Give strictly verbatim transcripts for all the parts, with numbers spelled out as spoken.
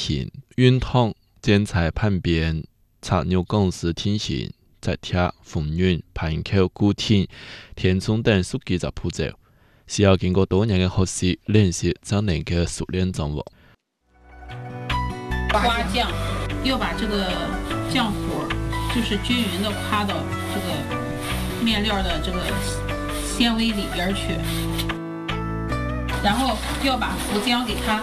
行、运通、建材判别、插入公司听行、载铁、风运、盘口、固定、填充等数据的步骤，需要经过多年的学习练习才能够熟练掌握。 刮酱要把这个酱火就是均匀的夸到这个面料的这个纤维里边去，然后要把浮浆给它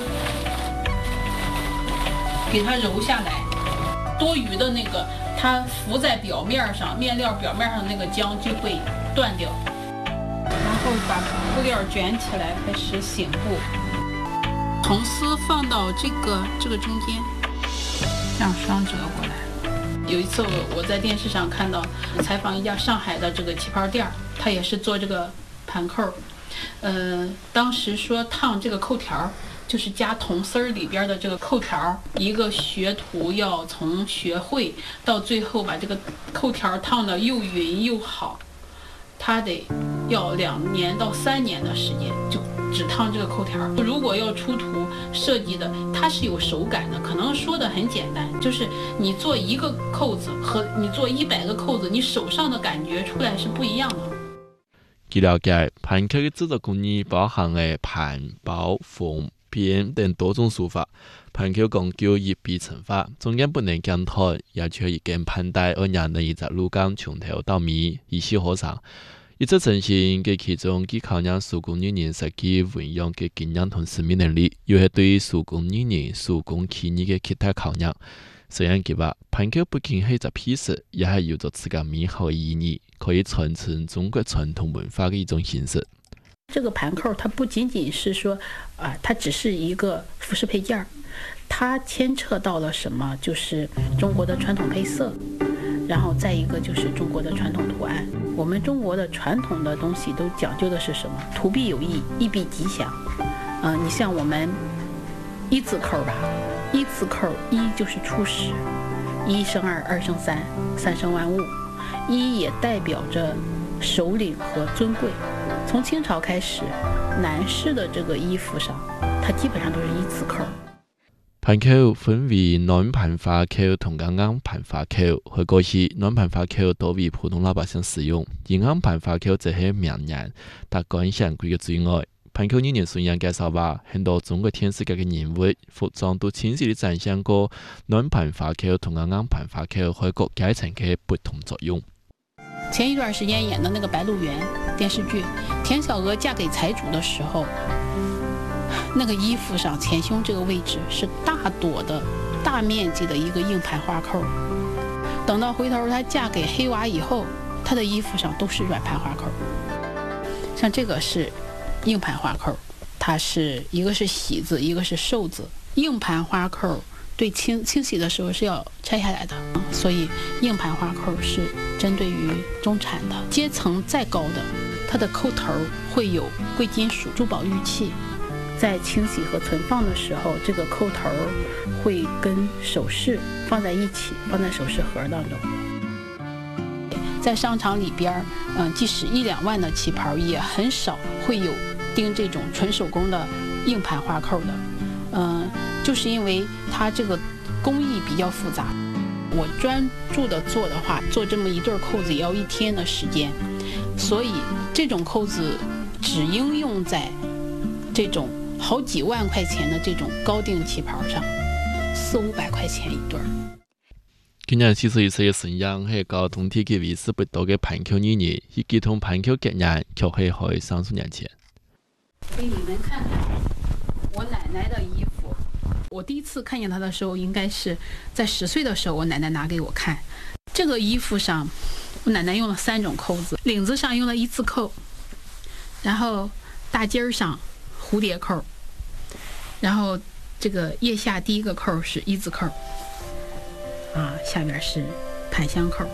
给它揉下来，多余的那个它浮在表面上，面料表面上那个浆就会断掉。然后把布料卷起来，开始醒布，铜丝放到这个这个中间，这样双折过来。有一次我我在电视上看到采访一家上海的这个旗袍店，他也是做这个盘扣，呃，当时说烫这个扣条，就是加铜丝儿里边的这个扣条，一个学徒要从学会到最后把这个扣条烫得又匀又好，他得要两年到三年的时间，就只烫这个扣条。如果要出图设计的，它是有手感的，可能说的很简单，就是你做一个扣子和你做一百个扣子，你手上的感觉出来是不一样的。 据了解，盘扣的制作工艺包含了盘、包、缝、编等多种手法。盘扣讲究一笔成法，中间不能间断，要求一根盘带而让人一直路杆从头到尾一气呵成。一直呈现给其中既考验手工艺人实际运用嘅经验同使命能力，又係對手工藝人手工企業嘅其他考驗。雖然佢話盤扣不僅係一隻披飾，也係有着自家美好嘅意義，可以傳承中國傳統文化嘅一種形式。 这个盘扣它不仅仅是说啊、呃，它只是一个服饰配件，它牵扯到了什么？就是中国的传统配色。然后再一个就是中国的传统图案，我们中国的传统的东西都讲究的是什么？图必有意，意必吉祥。呃，你像我们一字扣吧，一字扣一就是初始，一生二，二生三，三生万物。一也代表着首领和尊贵。从清朝开始，男士的这个衣服上，它基本上都是一字扣。 盤扣分為暖盤花扣同硬盤花扣，或過去暖盤花扣多為普通老百姓使用，而硬盤花扣則係名人達官顯貴嘅最愛。盤扣藝人孫楊介紹話，很多中國電視劇嘅人物服裝都清晰地展現過暖盤花扣同硬盤花扣喺各階層嘅不同作用。 前一段時間演的那個《白鹿原》電視劇，田小娥嫁給財主的時候，那個衣服上前胸這個位置是大朵的大面積的一個硬盤花扣，等到回頭她嫁給黑娃以後，她的衣服上都是軟盤花扣。像這個是硬盤花扣，它是一個是喜字，一個是壽字。硬盤花扣對清清洗的時候是要拆下來的，所以硬盤花扣是針對於中產的階層再高的，它的扣頭會有貴金屬、珠寶、玉器。在清洗和存放的時候，這個扣頭會跟首飾放在一起，放在首飾盒當中。在商場裏邊，嗯，即使一兩萬的旗袍，也很少會有釘這種純手工的硬盤花扣的。嗯，就是因為它這個工藝比較複雜。我專注的做的話，做這麼一對扣子也要一天的時間，所以這種扣子只應用在這種好幾萬塊錢的這種高定旗袍上，四五百塊錢一對。 今年四十一歲嘅孫楊係個同體嘅為數不多嘅盤扣藝人，以及同盤扣結人，卻係喺三十年前。 給你們看看我奶奶的衣服，我第一次看見她的時候，應該是在十歲的時候，我奶奶拿給我看。這個衣服上，我奶奶用了三種扣子，領子上用了一字扣，然後大襟上蝴蝶扣，然後這個腋下第一個扣是一字扣，啊，下邊是盤香扣，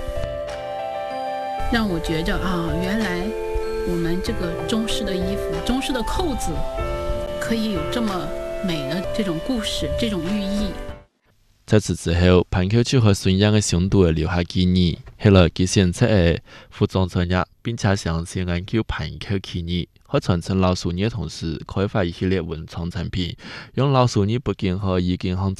讓我覺着啊，原來我們這個中式的衣服，中式的扣子可以有這麼美的這種故事，這種寓意。 在此之後，盤扣就和孫楊嘅兄弟留下紀念，後來佢選擇嘅服裝專業，並且詳細研究盤扣企業，喺傳承老手藝嘅同時，開發一系列文創產品，讓老手藝不僅可以健康